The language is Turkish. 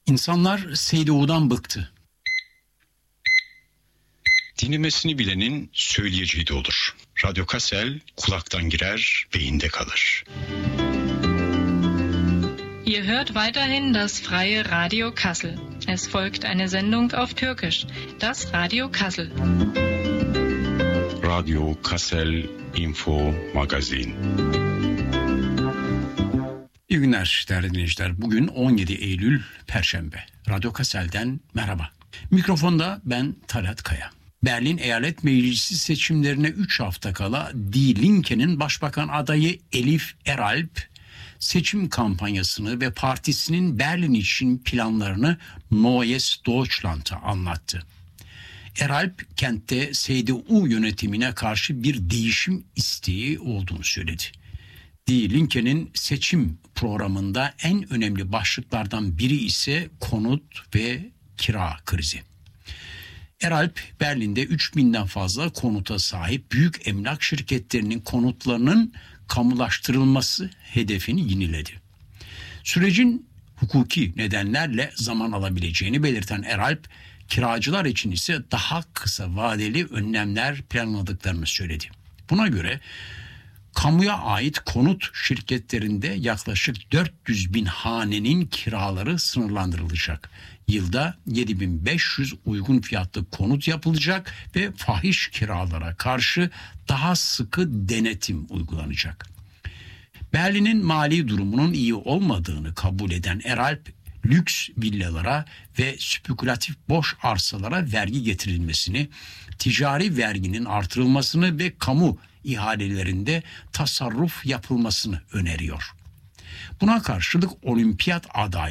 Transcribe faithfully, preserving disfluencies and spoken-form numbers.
İnsanlar S D O'dan bıktı. Dinlemesini bilenin söyleyeceği de olur. Radyo Kassel kulaktan girer, beyinde kalır. Ihr hört weiterhin das freie Radio Kassel. Es folgt eine Sendung auf Türkisch, das Radio Kassel. Radio Kassel Info Magazin. İyi günler değerli dinleyiciler. Bugün on yedi Eylül Perşembe. Radyo Kassel'den merhaba. Mikrofonda ben Talat Kaya. Berlin Eyalet Meclisi seçimlerine üç hafta kala Die Linke'nin başbakan adayı Elif Eralp, seçim kampanyasını ve partisinin Berlin için planlarını Neues Deutschland'a anlattı. Eralp, kentte S D U yönetimine karşı bir değişim isteği olduğunu söyledi. Die Linke'nin seçim programında en önemli başlıklardan biri ise konut ve kira krizi. Eralp, Berlin'de üç binden fazla konuta sahip büyük emlak şirketlerinin konutlarının kamulaştırılması hedefini yineledi. Sürecin hukuki nedenlerle zaman alabileceğini belirten Eralp, kiracılar için ise daha kısa vadeli önlemler planladıklarını söyledi. Buna göre kamuya ait konut şirketlerinde yaklaşık dört yüz bin hanenin kiraları sınırlandırılacak. Yılda yedi bin beş yüz uygun fiyatlı konut yapılacak ve fahiş kiralara karşı daha sıkı denetim uygulanacak. Berlin'in mali durumunun iyi olmadığını kabul eden Eralp, lüks villalara ve spekülatif boş arsalara vergi getirilmesini, ticari verginin artırılmasını ve kamu ihalelerinde tasarruf yapılmasını öneriyor. Buna karşılık olimpiyat adayı